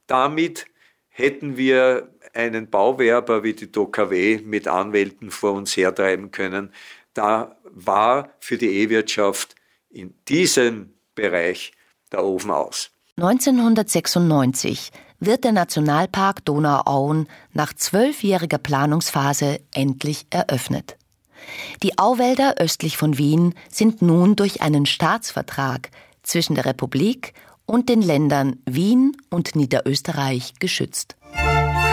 Damit hätten wir einen Bauwerber wie die DOKW mit Anwälten vor uns hertreiben können. Da war für die E-Wirtschaft in diesem Bereich der Ofen aus. 1996 wird der Nationalpark Donauauen nach 12-jähriger Planungsphase endlich eröffnet. Die Auwälder östlich von Wien sind nun durch einen Staatsvertrag zwischen der Republik und den Ländern Wien und Niederösterreich geschützt.